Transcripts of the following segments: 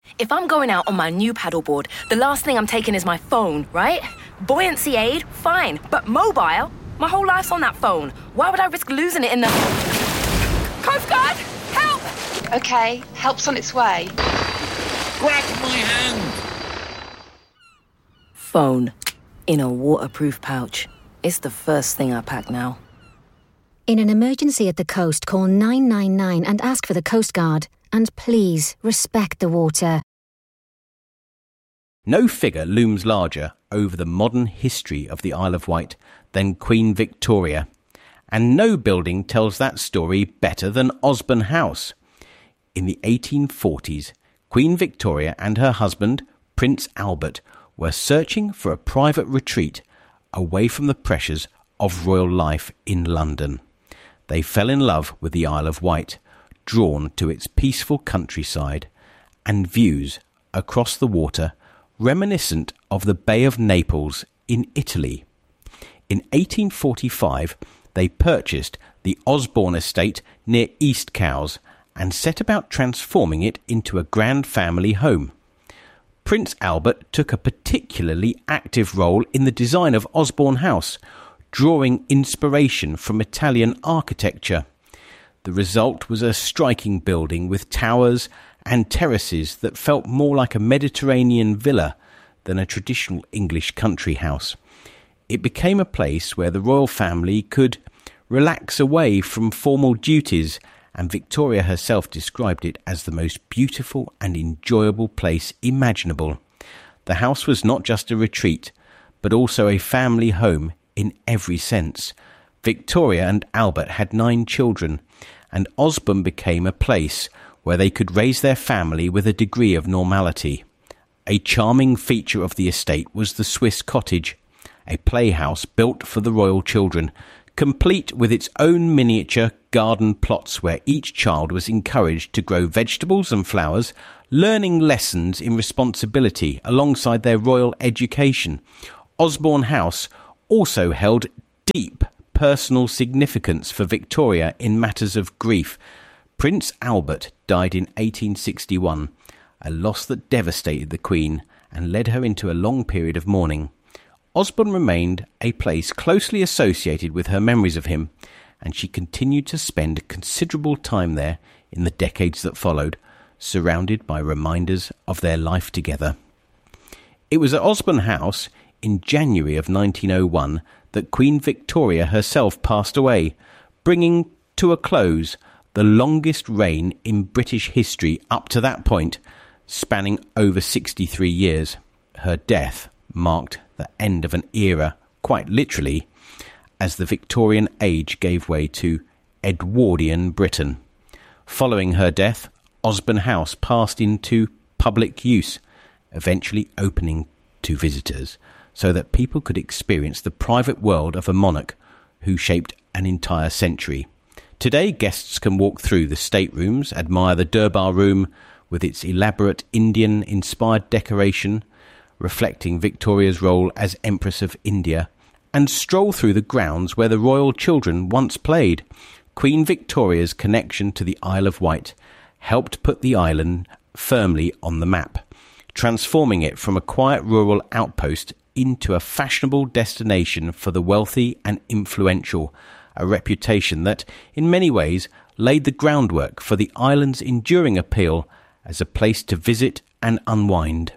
If I'm going out on my new paddleboard, the last thing I'm taking is my phone, right? Buoyancy aid, fine. But mobile? My whole life's on that phone. Why would I risk losing it in the... Coast Guard! Help! OK, help's on its way. Grab my hand! Phone. In a waterproof pouch. It's the first thing I pack now. In an emergency at the coast, call 999 and ask for the Coast Guard. And please, respect the water. No figure looms larger over the modern history of the Isle of Wight than Queen Victoria. And no building tells that story better than Osborne House. In the 1840s, Queen Victoria and her husband, Prince Albert, were searching for a private retreat away from the pressures of royal life in London. They fell in love with the Isle of Wight, drawn to its peaceful countryside and views across the water reminiscent of the Bay of Naples in Italy. In 1845, they purchased the Osborne estate near East Cowes and set about transforming it into a grand family home. Prince Albert took a particularly active role in the design of Osborne House, drawing inspiration from Italian architecture. The result was a striking building with towers and terraces that felt more like a Mediterranean villa than a traditional English country house. It became a place where the royal family could relax away from formal duties, and Victoria herself described it as the most beautiful and enjoyable place imaginable. The house was not just a retreat, but also a family home in every sense. Victoria and Albert had 9 children, and Osborne became a place where they could raise their family with a degree of normality. A charming feature of the estate was the Swiss cottage, a playhouse built for the royal children, complete with its own miniature garden plots where each child was encouraged to grow vegetables and flowers, learning lessons in responsibility alongside their royal education. Osborne House also held deep personal significance for Victoria in matters of grief. Prince Albert died in 1861, a loss that devastated the Queen and led her into a long period of mourning. Osborne remained a place closely associated with her memories of him, and she continued to spend considerable time there in the decades that followed, surrounded by reminders of their life together. It was at Osborne House in January of 1901 that Queen Victoria herself passed away, bringing to a close the longest reign in British history up to that point, spanning over 63 years. Her death marked the end of an era, quite literally, as the Victorian age gave way to Edwardian Britain. Following her death, Osborne House passed into public use, eventually opening to visitors so that people could experience the private world of a monarch who shaped an entire century. Today, guests can walk through the staterooms, admire the Durbar Room with its elaborate Indian-inspired decoration, reflecting Victoria's role as Empress of India, and stroll through the grounds where the royal children once played. Queen Victoria's connection to the Isle of Wight helped put the island firmly on the map, transforming it from a quiet rural outpost into a fashionable destination for the wealthy and influential, a reputation that, in many ways, laid the groundwork for the island's enduring appeal as a place to visit and unwind.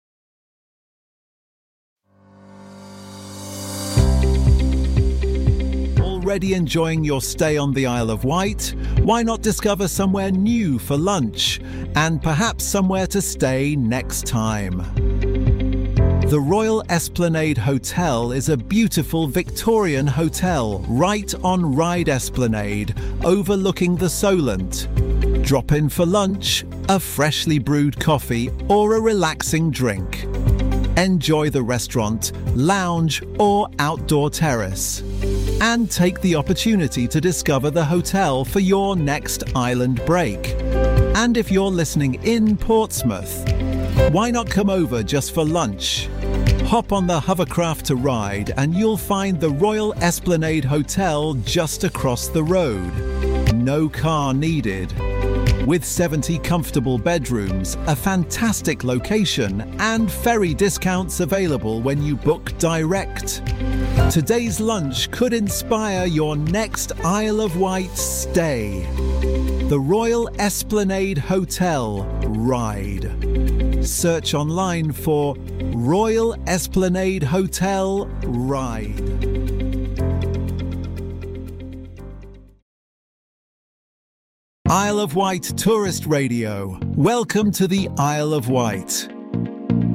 Already enjoying your stay on the Isle of Wight? Why not discover somewhere new for lunch, and perhaps somewhere to stay next time? The Royal Esplanade Hotel is a beautiful Victorian hotel right on Ryde Esplanade, overlooking the Solent. Drop in for lunch, a freshly brewed coffee, or a relaxing drink. Enjoy the restaurant, lounge, or outdoor terrace. And take the opportunity to discover the hotel for your next island break. And if you're listening in Portsmouth, why not come over just for lunch? Hop on the hovercraft to Ryde and you'll find the Royal Esplanade Hotel just across the road. No car needed. With 70 comfortable bedrooms, a fantastic location, and ferry discounts available when you book direct. Today's lunch could inspire your next Isle of Wight stay. The Royal Esplanade Hotel Ride. Search online for Royal Esplanade Hotel Ride. Isle of Wight Tourist Radio. Welcome to the Isle of Wight.